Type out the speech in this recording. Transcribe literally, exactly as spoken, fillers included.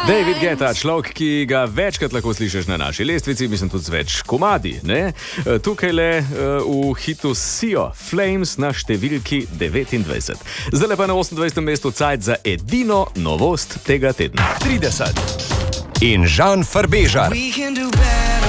David Guetta, človek, ki ga večkrat lahko slišiš na naši lestvici, mislim tudi z več komadi, ne? Tukaj le v hitu Sio, Flames na številki devetindvajset. Zdaj pa na osemindvajsetem mestu cajt za edino novost tega tedna. trideset. In Žan Farbežar.